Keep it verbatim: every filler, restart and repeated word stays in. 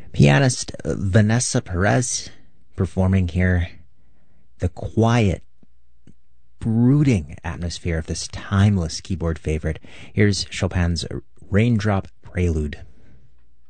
Pianist Vanessa Perez performing here the quiet, brooding atmosphere of this timeless keyboard favorite. Here's Chopin's Raindrop Prelude.